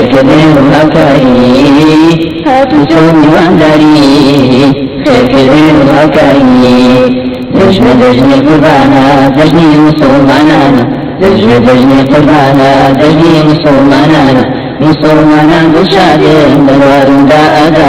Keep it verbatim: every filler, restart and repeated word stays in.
كبير الأكاي هاتوا سوني وعنداري خير كبير الأكاي دجني دجني قربانا دجني مسلمانا دجني دجني قربانا دجني مسلمانا مسلمانا بشادين دوار دا أدا